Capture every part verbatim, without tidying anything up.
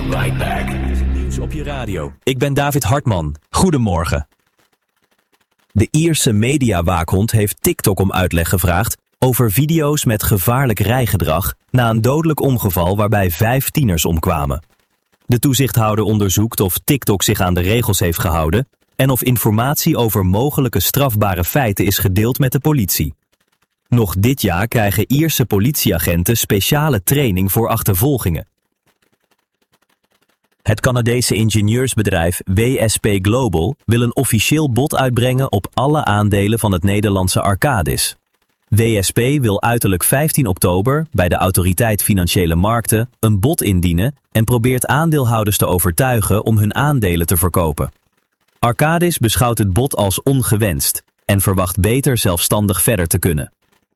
right back. Nieuws op je radio. Ik ben David Hartman. Goedemorgen. De Ierse mediawaakhond heeft TikTok om uitleg gevraagd over video's met gevaarlijk rijgedrag na een dodelijk ongeval waarbij vijf tieners omkwamen. De toezichthouder onderzoekt of TikTok zich aan de regels heeft gehouden en of informatie over mogelijke strafbare feiten is gedeeld met de politie. Nog dit jaar krijgen Ierse politieagenten speciale training voor achtervolgingen. Het Canadese ingenieursbedrijf W S P Global wil een officieel bod uitbrengen op alle aandelen van het Nederlandse Arcadis. W S P wil uiterlijk vijftien oktober bij de Autoriteit Financiële Markten een bod indienen en probeert aandeelhouders te overtuigen om hun aandelen te verkopen. Arcadis beschouwt het bod als ongewenst en verwacht beter zelfstandig verder te kunnen.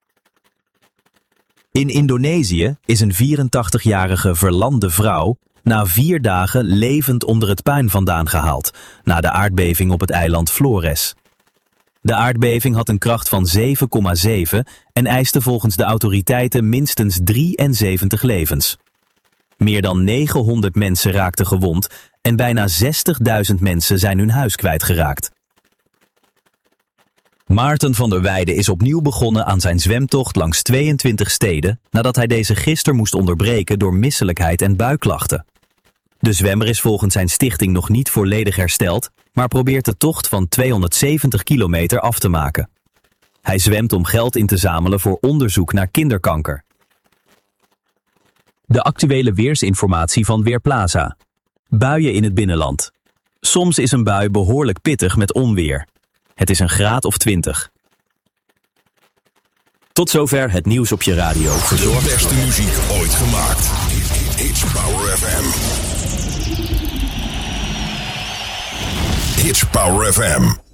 In Indonesië is een vierentachtigjarige verlamde vrouw na vier dagen levend onder het puin vandaan gehaald, na de aardbeving op het eiland Flores. De aardbeving had een kracht van zeven komma zeven en eiste volgens de autoriteiten minstens drieënzeventig levens. Meer dan negenhonderd mensen raakten gewond en bijna zestigduizend mensen zijn hun huis kwijtgeraakt. Maarten van der Weijden is opnieuw begonnen aan zijn zwemtocht langs tweeëntwintig steden nadat hij deze gisteren moest onderbreken door misselijkheid en buikklachten. De zwemmer is volgens zijn stichting nog niet volledig hersteld, maar probeert de tocht van tweehonderdzeventig kilometer af te maken. Hij zwemt om geld in te zamelen voor onderzoek naar kinderkanker. De actuele weersinformatie van Weerplaza. Buien in het binnenland. Soms is een bui behoorlijk pittig met onweer. Het is een graad of twintig. Tot zover het nieuws op je radio. De beste muziek ooit gemaakt. It's Power F M. It's Power F M.